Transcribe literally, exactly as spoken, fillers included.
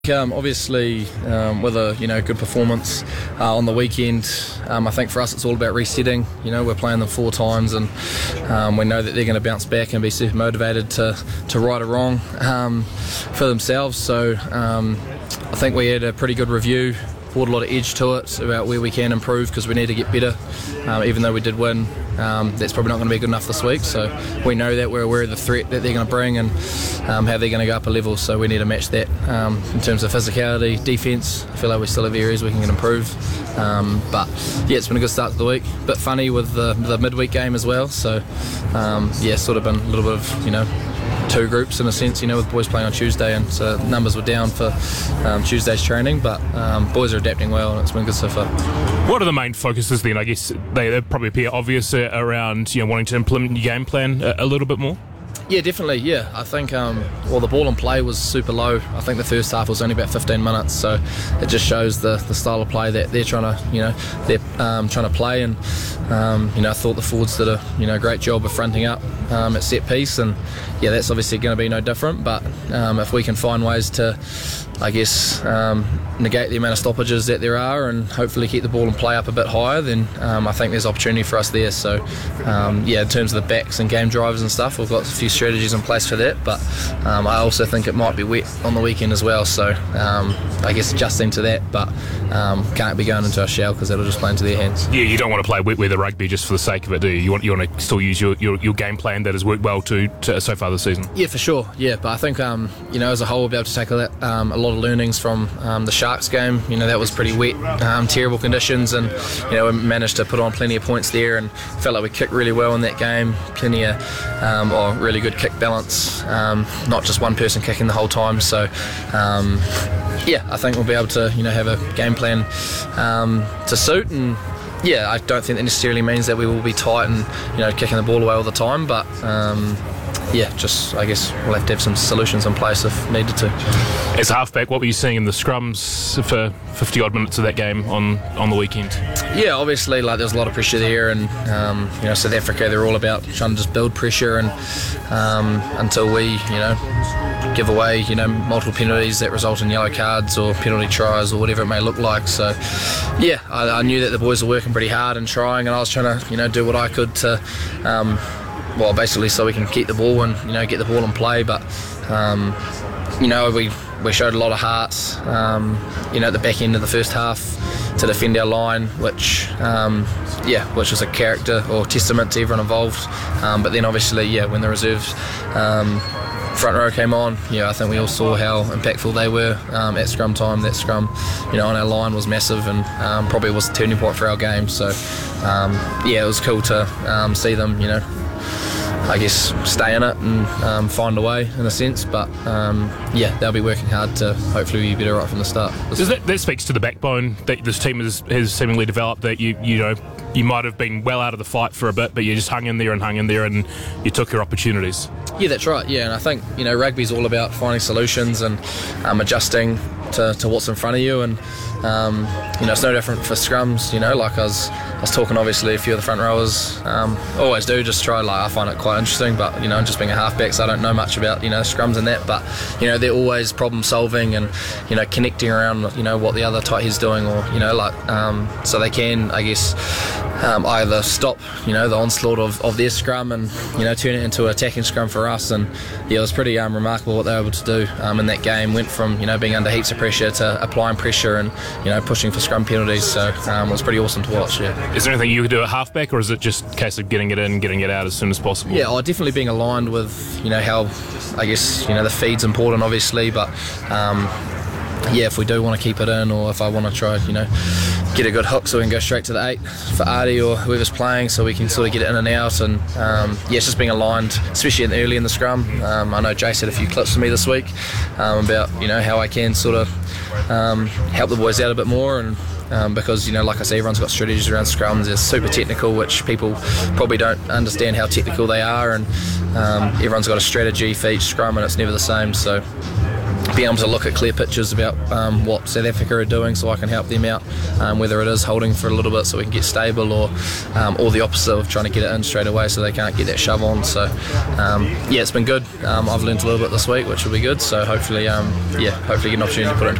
Um, obviously, um, with a you know good performance uh, on the weekend, um, I think for us it's all about resetting. You know, we're playing them four times, and um, we know that they're going to bounce back and be super motivated to to right or wrong um, for themselves. So um, I think we had a pretty good review. Brought a lot of edge to it about where we can improve because we need to get better. Um, even though we did win, um, that's probably not going to be good enough this week. So we know that we're aware of the threat that they're going to bring and um, how they're going to go up a level. So we need to match that um, in terms of physicality, defence. I feel like we still have areas we can improve. Um, but yeah, it's been a good start to the week. A bit funny with the, the midweek game as well. So um, yeah, sort of been a little bit of you know. two groups in a sense, you know, with boys playing on Tuesday, and so numbers were down for um, Tuesday's training, but um, boys are adapting well and it's been good so far. What are the main focuses then? I guess they, they probably appear obvious uh, around you know wanting to implement your game plan a, a little bit more. Yeah, definitely, yeah. I think, um, well, the ball in play was super low. I think the first half was only about fifteen minutes, so it just shows the, the style of play that they're trying to, you know, they're um, trying to play, and, um, you know, I thought the forwards did a, you know, great job of fronting up um, at set piece, and, yeah, that's obviously going to be no different, but um, if we can find ways to, I guess, um, negate the amount of stoppages that there are and hopefully keep the ball in play up a bit higher, then um, I think there's opportunity for us there. So, um, yeah, in terms of the backs and game drivers and stuff, we've got a few strategies in place for that, but um, I also think it might be wet on the weekend as well, so um, I guess adjusting to that, but um, can't be going into a shell because that'll just play into their hands. Yeah, you don't want to play wet weather rugby just for the sake of it, do you? You want, you want to still use your, your, your game plan that has worked well to, to so far this season? Yeah, for sure, yeah, but I think, um, you know, as a whole we'll be able to tackle that, um, a lot of learnings from um, the Sharks game. You know, that was pretty wet, um, terrible conditions, and you know, we managed to put on plenty of points there and felt like we kicked really well in that game. Plenty of um, or really good kick balance, um, not just one person kicking the whole time. So um, yeah, I think we'll be able to you know have a game plan um, to suit, and yeah, I don't think that necessarily means that we will be tight and you know kicking the ball away all the time, but um, yeah, just I guess we'll have to have some solutions in place if needed to. As a halfback, what were you seeing in the scrums for fifty odd minutes of that game on, on the weekend? Yeah, obviously, like there's a lot of pressure there, and um, you know South Africa, they're all about trying to just build pressure, and um, until we you know give away you know multiple penalties that result in yellow cards or penalty tries or whatever it may look like. So yeah, I, I knew that the boys were working pretty hard and trying, and I was trying to you know do what I could to. Um, well, basically, so we can keep the ball and you know get the ball in play. But um, you know, we we showed a lot of heart, um, you know, at the back end of the first half to defend our line, which um, yeah, which was a character or testament to everyone involved. Um, but then obviously, yeah, when the reserves um, front row came on, yeah, I think we all saw how impactful they were um, at scrum time. That scrum, you know, on our line was massive and um, probably was a turning point for our game. So um, yeah, it was cool to um, see them, you know. I guess stay in it and um, find a way in a sense, but um, yeah, they'll be working hard to hopefully be better right from the start. Does that, that speaks to the backbone that this team has, has seemingly developed, that you you know you might have been well out of the fight for a bit, but you just hung in there and hung in there and you took your opportunities. Yeah, that's right. Yeah, and I think you know rugby's all about finding solutions and um, adjusting to, to what's in front of you, and um, you know it's no different for scrums. You know, like I was I was talking obviously a few of the front rowers um, always do just try like I find it quite interesting, but you know just being a halfback, so I don't know much about you know scrums and that, but you know they're always problem solving and you know connecting around you know what the other tight head's doing, or you know like um, so they can I guess um, either stop you know the onslaught of, of their scrum and you know turn it into an attacking scrum for us. And yeah, it was pretty um, remarkable what they were able to do um, in that game. Went from you know being under heaps of pressure to applying pressure and you know pushing for scrum penalties, so um, it was pretty awesome to watch. Yeah. Is there anything you could do at halfback, or is it just a case of getting it in, getting it out as soon as possible? Yeah, oh, definitely being aligned with you know how I guess you know the feed's important obviously, but um, yeah, if we do want to keep it in, or if I want to try you know get a good hook so we can go straight to the eight for Artie or whoever's playing, so we can sort of get it in and out, and um, yeah, it's just being aligned, especially in early in the scrum. Um, I know Jace had a few clips for me this week um, about you know how I can sort of um, help the boys out a bit more, and um, because you know like I say, everyone's got strategies around scrums. They're super technical, which people probably don't understand how technical they are, and um, everyone's got a strategy for each scrum and it's never the same. So being being able to look at clear pictures about um, what South Africa are doing, so I can help them out, um, whether it is holding for a little bit so we can get stable, or um, or the opposite of trying to get it in straight away so they can't get that shove on. So um, yeah, it's been good. Um, I've learned a little bit this week, which will be good. So hopefully, um, yeah, hopefully get an opportunity to put it in